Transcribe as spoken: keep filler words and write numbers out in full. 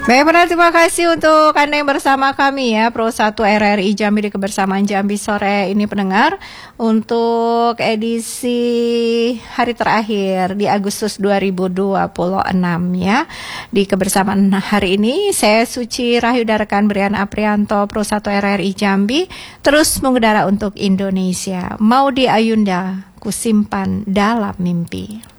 Baik, benar, terima kasih untuk Anda yang bersama kami ya, Pro satu R R I Jambi di Kebersamaan Jambi sore ini pendengar. Untuk edisi hari terakhir di Agustus dua ribu dua puluh enam ya. Di Kebersamaan hari ini, saya Suci Rahayu dan rekan Brian Aprianto, Pro satu R R I Jambi, terus mengudara untuk Indonesia. Maudi Ayunda, kusimpan dalam mimpi.